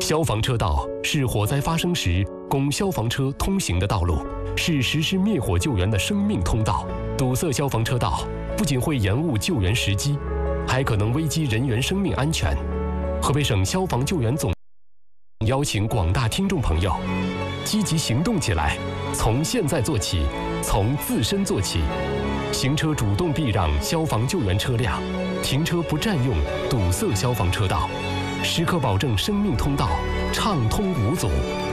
消防车道是火灾发生时供消防车通行的道路，是实施灭火救援的生命通道。堵塞消防车道不仅会延误救援时机，还可能危及人员生命安全。河北省消防救援总邀请广大听众朋友积极行动起来，从现在做起，从自身做起。行车主动避让消防救援车辆，停车不占用堵塞消防车道，时刻保证生命通道畅通无阻。